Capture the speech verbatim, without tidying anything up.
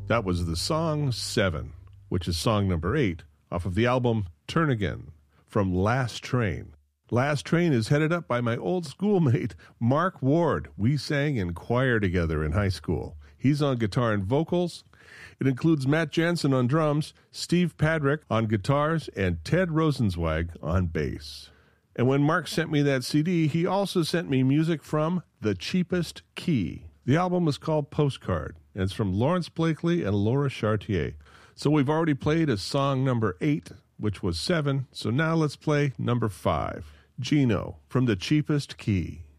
That was the song Seven, which is song number eight off of the album Turn Again from Last Train. Last Train is headed up by my old schoolmate, Mark Ward. We sang in choir together in high school. He's on guitar and vocals. It includes Matt Jansen on drums, Steve Padrick on guitars, and Ted Rosenzweig on bass. And when Mark sent me that C D, he also sent me music from The Cheapest Key. The album is called Postcard, and it's from Lawrence Blakely and Laura Chartier. So we've already played a song number eight, which was seven, so now let's play number five. Gino from The Cheapest Key.